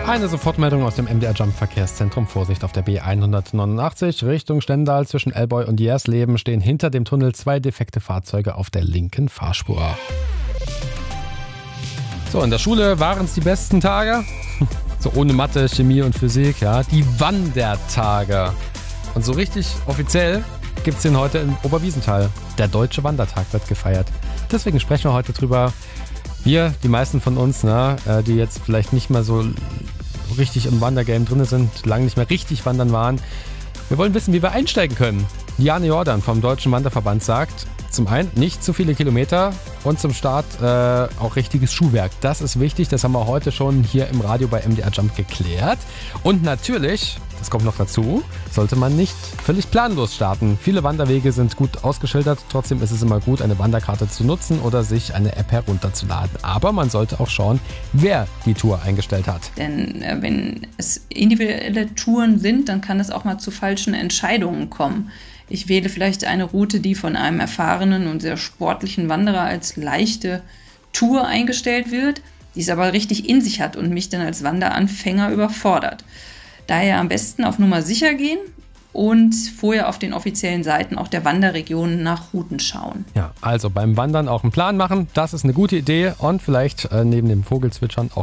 Eine Sofortmeldung aus dem MDR Jump Verkehrszentrum. Vorsicht auf der B189 Richtung Stendal zwischen Elboy und Jersleben stehen hinter dem Tunnel 2 defekte Fahrzeuge auf der linken Fahrspur. So, in der Schule waren es die besten Tage. So ohne Mathe, Chemie und Physik, ja. Die Wandertage. Und so richtig offiziell gibt es den heute im Oberwiesenthal. Der Deutsche Wandertag wird gefeiert. Deswegen sprechen wir heute drüber. Wir, die meisten von uns, die jetzt vielleicht nicht mehr so richtig im Wandergame drin sind, lange nicht mehr richtig wandern waren. Wir wollen wissen, wie wir einsteigen können. Diane Jordan vom Deutschen Wanderverband sagt, zum einen nicht zu viele Kilometer und zum Start auch richtiges Schuhwerk. Das ist wichtig, das haben wir heute schon hier im Radio bei MDR Jump geklärt. Und natürlich, das kommt noch dazu, sollte man nicht völlig planlos starten. Viele Wanderwege sind gut ausgeschildert, trotzdem ist es immer gut, eine Wanderkarte zu nutzen oder sich eine App herunterzuladen. Aber man sollte auch schauen, wer die Tour eingestellt hat. Denn wenn es individuelle Touren sind, dann kann es auch mal zu falschen Entscheidungen kommen. Ich wähle vielleicht eine Route, die von einem erfahrenen und sehr sportlichen Wanderer als leichte Tour eingestellt wird, die es aber richtig in sich hat und mich dann als Wanderanfänger überfordert. Daher am besten auf Nummer sicher gehen und vorher auf den offiziellen Seiten auch der Wanderregionen nach Routen schauen. Ja, also beim Wandern auch einen Plan machen, das ist eine gute Idee und vielleicht neben dem Vogelzwitschern auch